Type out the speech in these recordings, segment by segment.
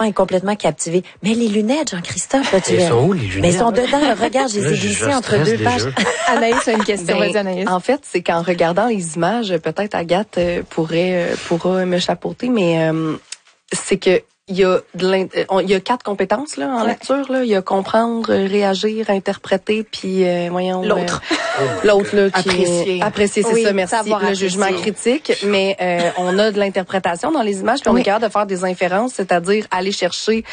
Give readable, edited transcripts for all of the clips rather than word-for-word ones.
l'enfant est complètement captivé. Mais les lunettes, Jean-Christophe, là, tu Elles sont où, les lunettes? Mais elles sont dedans. Là, regarde, je les ai glissées entre deux pages. Anaïs a une question. Vas-y, Anaïs. En fait, c'est qu'en regardant les images, peut-être Agathe pourra me chapeauter, mais c'est que il y a 4 compétences là en lecture là. Il y a comprendre, réagir, interpréter, puis l'autre là qui apprécier, c'est ça, merci. Le jugement critique, mais on a de l'interprétation dans les images, puis on est capable de faire des inférences, c'est-à-dire aller chercher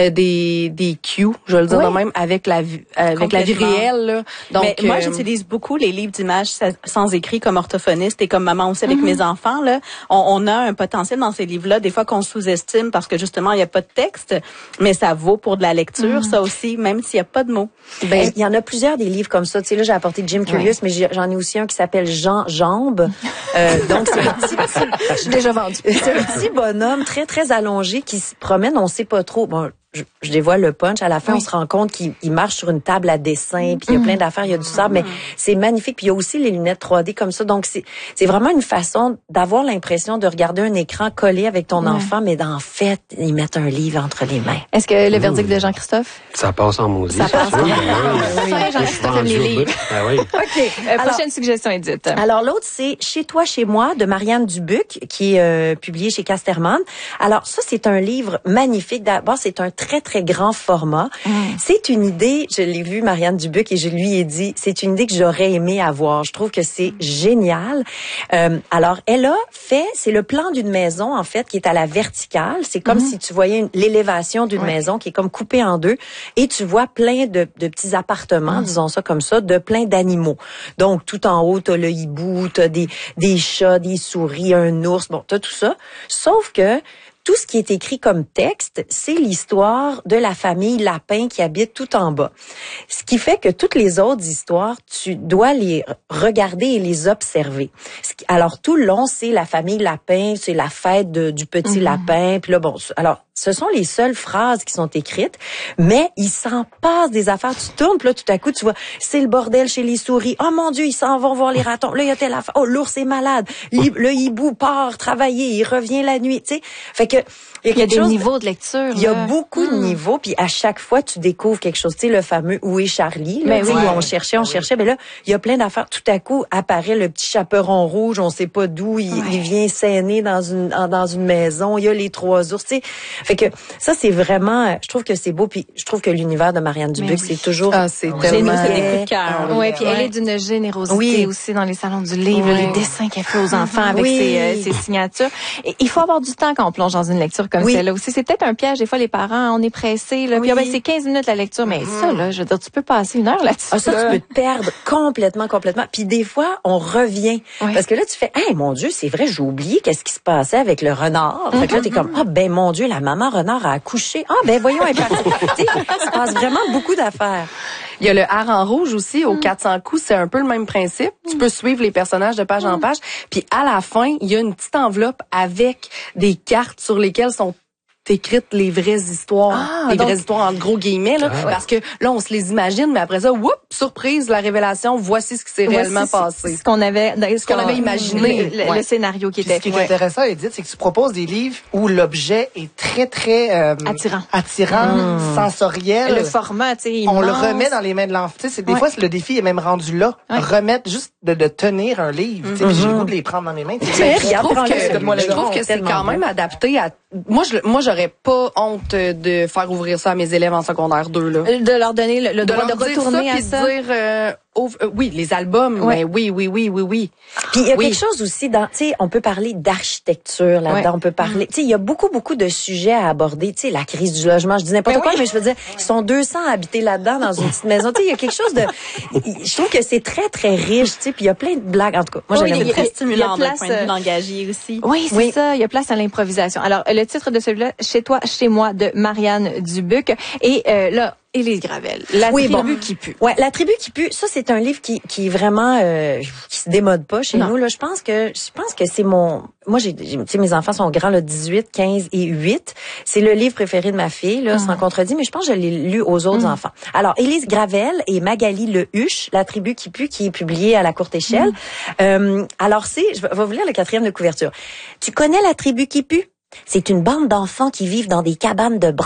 des cues, je vais le dire de même, avec la vie réelle là. Donc moi j'utilise beaucoup les livres d'images sans écrit comme orthophoniste et comme maman aussi avec mes enfants là. On a un potentiel dans ces livres-là des fois qu'on sous-estime parce que justement il y a pas de texte, mais ça vaut pour de la lecture, ça aussi, même s'il y a pas de mots. Ben, il y en a plusieurs des livres comme ça. Tu sais, là, j'ai apporté Jim Curious, mais j'en ai aussi un qui s'appelle Jean Jambe. Donc, c'est un petit, je suis déjà vendue. C'est un petit bonhomme très, très allongé qui se promène, on sait pas trop. Bon, je dévoile le punch. À la fin, on se rend compte qu'il marche sur une table à dessin, puis il y a plein d'affaires, il y a du sable, mais c'est magnifique. Puis il y a aussi les lunettes 3D comme ça. Donc, c'est vraiment une façon d'avoir l'impression de regarder un écran collé avec ton enfant, mais en fait, ils mettent un livre entre les mains. Est-ce que le verdict de Jean-Christophe? Ça passe en maudit. Ça passe en maudit. Jean-Christophe aime les livres. Oui. OK. Prochaine suggestion, Edith. Alors, l'autre, c'est Chez toi, chez moi, de Marianne Dubuc, qui est publié chez Casterman. Alors, ça, c'est un livre magnifique. D'abord, c'est un très, très grand format. C'est une idée, je l'ai vu, Marianne Dubuc, et je lui ai dit, c'est une idée que j'aurais aimé avoir. Je trouve que c'est génial. Alors, elle a fait, c'est le plan d'une maison, en fait, qui est à la verticale. C'est comme si tu voyais l'élévation d'une maison qui est comme coupée en deux, et tu vois plein de petits appartements, disons ça comme ça, de plein d'animaux. Donc, tout en haut, t'as le hibou, t'as des chats, des souris, un ours, bon, t'as tout ça. Sauf que tout ce qui est écrit comme texte, c'est l'histoire de la famille Lapin qui habite tout en bas. Ce qui fait que toutes les autres histoires, tu dois les regarder et les observer. Alors, tout le long, c'est la famille Lapin, c'est la fête du petit lapin. Puis là, bon, alors, ce sont les seules phrases qui sont écrites, mais il s'en passe des affaires. Tu tournes, puis là, tout à coup, tu vois, c'est le bordel chez les souris. Oh mon Dieu, ils s'en vont voir les ratons. Là, il y a telle affaire. Oh, l'ours est malade. Le hibou part travailler, il revient la nuit, tu sais. Fait que il y a des niveaux de lecture. Il y a beaucoup de niveaux, puis à chaque fois, tu découvres quelque chose. Tu sais, le fameux Où est Charlie? Là, où on cherchait. Mais là, il y a plein d'affaires. Tout à coup, apparaît le petit chaperon rouge. On sait pas d'où il vient s'aîner dans une maison. Il y a les 3 ours. Tu sais, fait que ça, c'est vraiment. Je trouve que c'est beau. Puis je trouve que l'univers de Marianne Dubuc, c'est toujours. C'est tellement. C'est des coups de cœur. Oui, puis elle est d'une générosité aussi dans les salons du livre, les dessins qu'elle fait aux enfants avec ses signatures. Et il faut avoir du temps quand on plonge dans une lecture comme celle-là aussi. C'est peut-être un piège. Des fois, les parents, on est pressés. Là, puis c'est 15 minutes la lecture. Mais ça, là, je veux dire, tu peux passer 1 heure là-dessus. Ah, ça, tu peux te perdre complètement. Puis des fois, on revient. Parce que là, tu fais, hey, mon Dieu, c'est vrai, j'ai oublié qu'est-ce qui se passait avec le renard. Fait que là, t'es comme, ben, mon Dieu, la maman renard a accouché. Ah, ben, voyons, elle est partie. Tu sais, il se passe vraiment beaucoup d'affaires. Il y a le hareng rouge aussi, aux 400 coups, c'est un peu le même principe. Tu peux suivre les personnages de page en page. Puis à la fin, il y a une petite enveloppe avec des cartes sur lesquelles sont écrites les vraies histoires. Vraies histoires entre gros guillemets, là. Parce que là, on se les imagine, mais après ça, surprise, la révélation, voici ce qui s'est réellement passé. Ce qu'on avait imaginé. Le scénario qui était. Ce qui est intéressant, Edith, c'est que tu proposes des livres où l'objet est très, très attirant, sensoriel. Le format, tu sais, on le remet dans les mains de l'enfant. Tu sais, des fois, le défi est même rendu là. Remettre juste de tenir un livre. Tu sais, j'ai le goût de les prendre dans mes mains. Je trouve que c'est quand même adapté à. Moi, j'aurais pas honte de faire ouvrir ça à mes élèves en secondaire 2 là. De leur donner le droit de retourner à ça. Puis de dire oui, les albums, mais oui. Puis il y a quelque chose aussi dans, tu sais, on peut parler d'architecture là-dedans, on peut parler, tu sais, il y a beaucoup de sujets à aborder, tu sais, la crise du logement, je dis n'importe quoi, mais je veux dire, ils sont 200 à habiter là-dedans dans une petite maison, tu sais, il y a quelque chose de, je trouve que c'est très très riche, tu sais, puis il y a plein de blagues, en tout cas, moi j'aime très stimulant d'un point de vue langagier aussi. Oui, c'est ça, il y a place à l'improvisation. Alors, le titre de celui-là, Chez toi, chez moi, de Marianne Dubuc, et là, Élise Gravel, La tribu qui pue. Ouais, La tribu qui pue, ça c'est un livre qui est vraiment qui se démode pas chez nous là. Je pense que c'est moi tu sais mes enfants sont grands là, 18, 15 et 8. C'est le livre préféré de ma fille là, sans contredit, mais je pense que je l'ai lu aux autres enfants. Alors Élise Gravel et Magali Lehuche, La tribu qui pue, qui est publié à La Courte Échelle. Alors je vais vous lire le 4e de couverture. Tu connais La tribu qui pue? C'est une bande d'enfants qui vivent dans des cabanes de